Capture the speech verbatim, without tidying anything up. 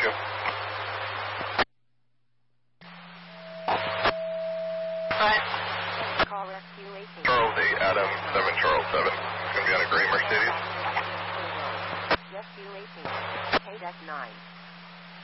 you. Call rescue eighteen. Charles eight, Adam seven, Charles seven. It's going to be on a gray Mercedes.